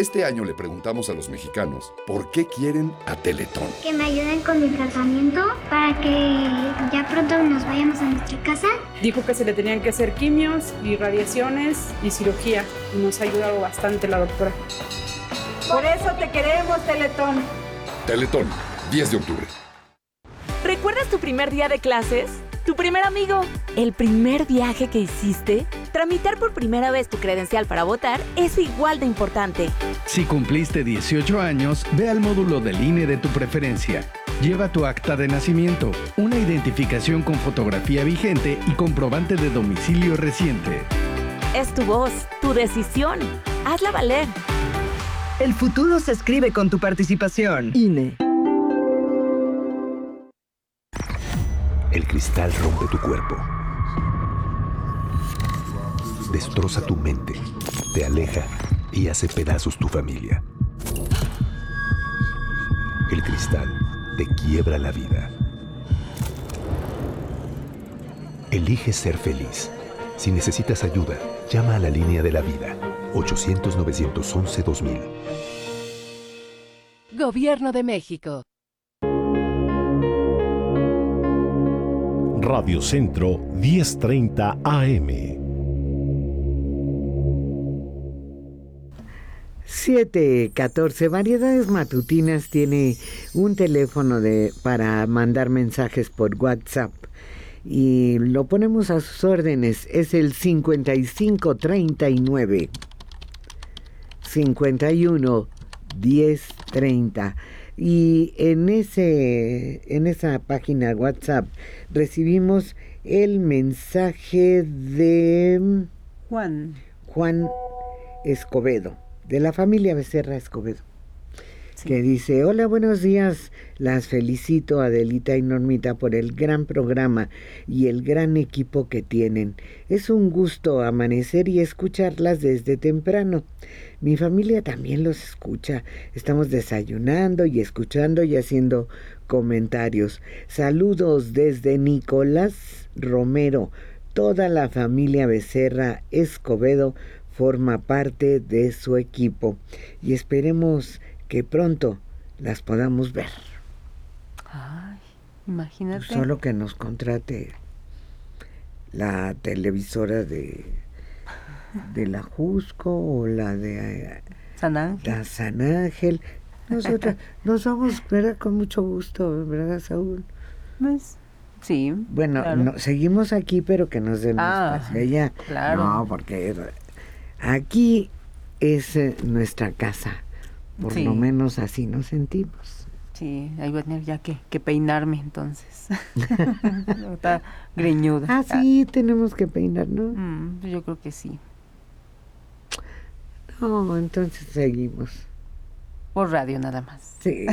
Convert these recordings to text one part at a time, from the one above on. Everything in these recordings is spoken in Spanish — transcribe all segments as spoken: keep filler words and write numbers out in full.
Este año le preguntamos a los mexicanos por qué quieren a Teletón. Que me ayuden con mi tratamiento para que ya pronto nos vayamos a nuestra casa. Dijo que se le tenían que hacer quimios y radiaciones y cirugía. Y nos ha ayudado bastante la doctora. Por eso te queremos, Teletón. Teletón, diez de octubre. ¿Recuerdas tu primer día de clases? ¿Tu primer amigo? ¿El primer viaje que hiciste? Tramitar por primera vez tu credencial para votar es igual de importante. Si cumpliste dieciocho años, ve al módulo del I N E de tu preferencia. Lleva tu acta de nacimiento, una identificación con fotografía vigente y comprobante de domicilio reciente. Es tu voz, tu decisión. Hazla valer. El futuro se escribe con tu participación. I N E. El cristal rompe tu cuerpo. Destroza tu mente, te aleja y hace pedazos tu familia. El cristal te quiebra la vida. Elige ser feliz. Si necesitas ayuda, llama a la línea de la vida. ochocientos, novecientos once, dos mil. Gobierno de México. Radio Centro diez treinta A M. siete catorce. Variedades Matutinas tiene un teléfono de para mandar mensajes por WhatsApp y lo ponemos a sus órdenes. Es el cincuenta y cinco treinta y nueve cincuenta y uno diez treinta. Y en ese en esa página WhatsApp recibimos el mensaje de Juan Juan Escobedo, de la familia Becerra Escobedo, sí, que dice: hola, buenos días, las felicito Adelita y Normita por el gran programa y el gran equipo que tienen. Es un gusto amanecer y escucharlas desde temprano. Mi familia también los escucha. Estamos desayunando y escuchando y haciendo comentarios. Saludos desde Nicolás Romero. Toda la familia Becerra Escobedo forma parte de su equipo y esperemos que pronto las podamos ver. Ay, imagínate. Solo que nos contrate la televisora de de la Jusco o la de San Ángel. La San Ángel. Nosotros nos vamos a esperar con mucho gusto, ¿verdad, Saúl? Pues, sí. Bueno, claro. no, seguimos aquí, pero que nos den ah, espacio allá. Claro. No, porque aquí es eh, nuestra casa. Por sí. lo menos así nos sentimos. Sí, ahí voy a tener ya que, que peinarme entonces. Está greñuda. Ah, sí, tenemos que peinar, ¿no? Mm, yo creo que sí. No, entonces seguimos. Por radio nada más. Sí.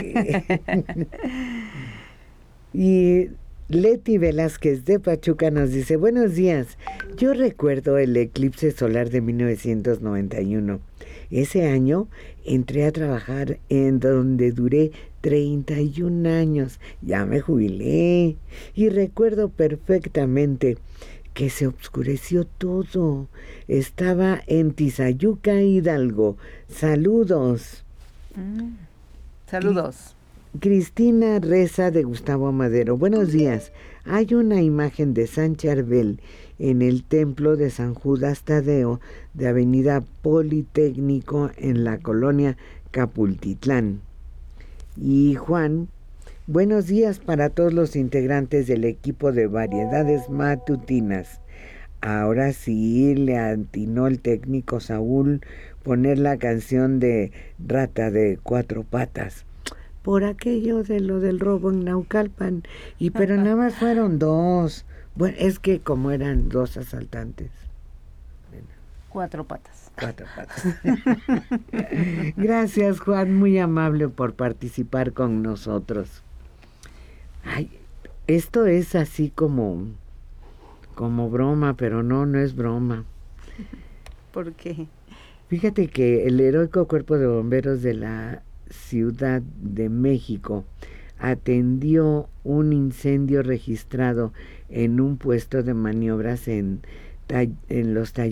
Y Leti Velázquez de Pachuca nos dice: buenos días, yo recuerdo el eclipse solar de mil novecientos noventa y uno. Ese año entré a trabajar en donde duré treinta y un años. Ya me jubilé y recuerdo perfectamente que se oscureció todo. Estaba en Tizayuca, Hidalgo. Saludos. Mm, saludos. Cristina Reza de Gustavo Madero. Buenos días. Hay una imagen de San Charbel en el templo de San Judas Tadeo de Avenida Politécnico en la colonia Capultitlán. Y Juan: buenos días para todos los integrantes del equipo de Variedades Matutinas. Ahora sí le atinó el técnico Saúl poner la canción de Rata de Cuatro Patas. Por aquello de lo del robo en Naucalpan. Y pero nada más fueron dos. Bueno, es que como eran dos asaltantes. Bueno, cuatro patas. Cuatro patas. Gracias, Juan, muy amable por participar con nosotros. Ay, esto es así como, como broma, pero no, no es broma. ¿Por qué? Fíjate que el heroico Cuerpo de Bomberos de la Ciudad de México atendió un incendio registrado en un puesto de maniobras en, en los talleres